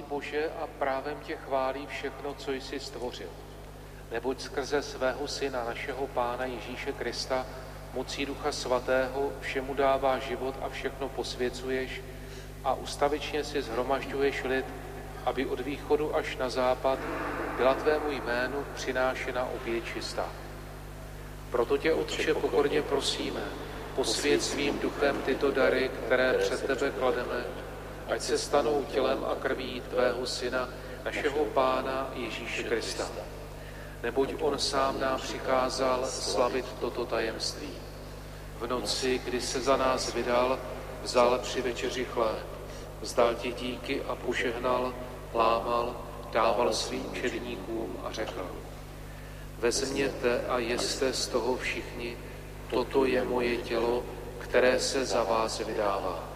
Bože, a právem tě chválí všechno, co jsi stvořil. Neboť skrze svého Syna, našeho Pána Ježíše Krista, mocí Ducha Svatého, všemu dává život a všechno posvěcuješ a ustavičně si shromažďuješ lid, aby od východu až na západ byla tvému jménu přinášena oběť čistá. Proto tě, Otče, pokorně prosíme, posvěť svým duchem tyto dary, které před tebe klademe, ať se stanou tělem a krví tvého Syna, našeho Pána Ježíše Krista. Neboť on sám nám přikázal slavit toto tajemství. V noci, kdy se za nás vydal, vzal při večeři chléb, vzdal ti díky a požehnal, lámal, dával svým učedníkům a řekl: Vezměte a jeste z toho všichni, toto je moje tělo, které se za vás vydává.